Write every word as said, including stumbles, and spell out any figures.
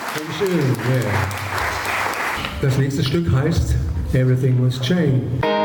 Dankeschön. Yeah. Das nächste Stück heißt Everything Was Changed.